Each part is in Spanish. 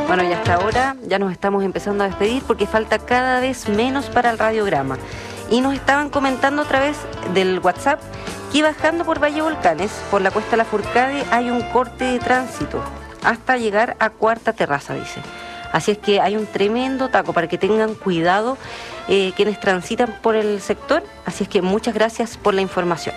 Bueno, y hasta ahora ya nos estamos empezando a despedir porque falta cada vez menos para el radiograma. Y nos estaban comentando otra vez del WhatsApp que bajando por Valle Volcanes, por la Cuesta La Furcade, hay un corte de tránsito hasta llegar a Cuarta Terraza, dice. Así es que hay un tremendo taco para que tengan cuidado quienes transitan por el sector. Así es que muchas gracias por la información.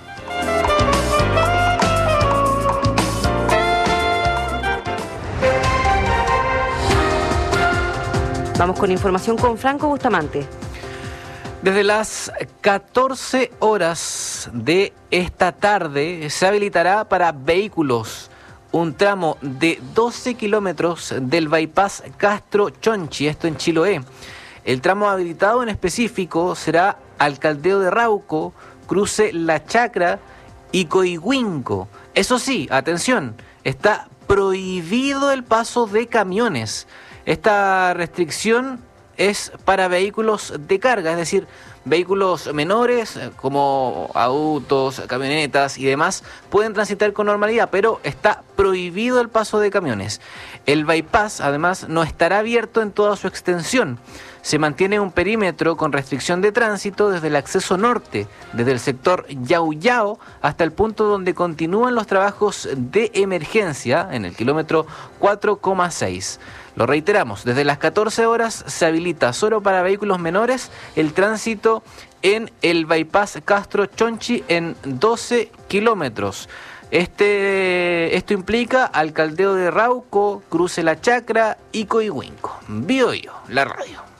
Vamos con información con Franco Bustamante. Desde las 14 horas de esta tarde se habilitará para vehículos un tramo de 12 kilómetros del bypass Castro Chonchi, esto en Chiloé. El tramo habilitado en específico será Alcaldeo de Rauco, cruce La Chacra y Coihuinco. Eso sí, atención, está prohibido el paso de camiones. Esta restricción es para vehículos de carga, es decir, vehículos menores como autos, camionetas y demás pueden transitar con normalidad, pero está prohibido el paso de camiones. El bypass además no estará abierto en toda su extensión. Se mantiene un perímetro con restricción de tránsito desde el acceso norte, desde el sector Yauyao hasta el punto donde continúan los trabajos de emergencia en el kilómetro 4,6. Lo reiteramos, desde las 14 horas se habilita solo para vehículos menores el tránsito en el bypass Castro Chonchi en 12 kilómetros. Esto implica Alcaldeo de Rauco, cruce La Chacra y Coihuinco. Bio, la radio.